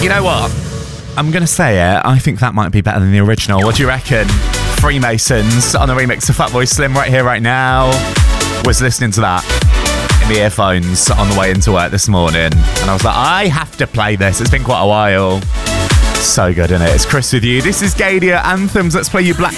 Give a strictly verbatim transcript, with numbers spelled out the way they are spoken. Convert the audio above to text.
You know what? I'm going to say it. I think that might be better than the original. What do you reckon? Freemasons on the remix of Fatboy Slim right here, right now. Was listening to that in the earphones on the way into work this morning. And I was like, I have to play this. It's been quite a while. So good, isn't it? It's Chris with you. This is Gadia Anthems. Let's play you Black